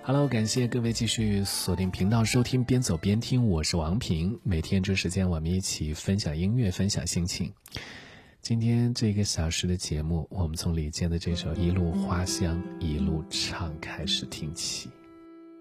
Hello， 感谢各位继续锁定频道收听边走边听，我是王平。每天这时间我们一起分享音乐，分享心情。今天这个小时的节目，我们从李健的这首《一路花香一路唱》开始听起。